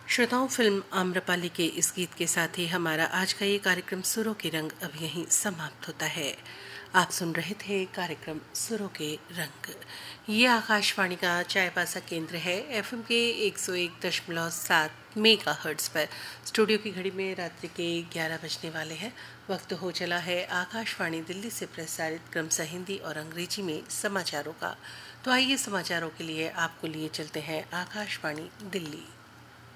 श्रोताओं, फिल्म आम्रपाली के इस गीत के साथ ही हमारा आज का ये कार्यक्रम सुरों के रंग अब यहीं समाप्त होता है। आप सुन रहे थे कार्यक्रम सुरों के रंग। ये आकाशवाणी का चायबासा केंद्र है, एफएम के 101.7 मेगाहर्ट्ज पर। स्टूडियो की घड़ी में रात्रि के 11 बजने वाले हैं। वक्त हो चला है आकाशवाणी दिल्ली से प्रसारित क्रमशः हिंदी और अंग्रेजी में समाचारों का। तो आइए समाचारों के लिए आपको लिए चलते हैं आकाशवाणी दिल्ली।